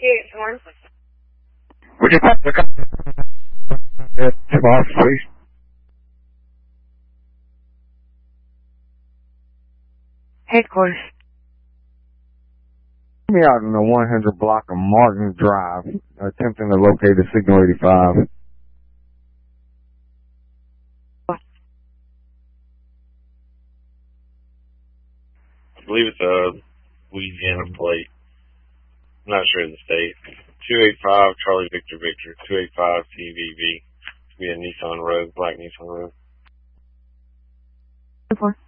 Horn. Would you pass the car? Tip off, please. Headquarters. Me out in the 100 block of Martin Drive, attempting to locate the Signal 85. I believe it's a Louisiana plate. I'm not sure of the state. 285 Charlie Victor Victor, 285 TVV. Be a Nissan Rogue, black Nissan Rogue.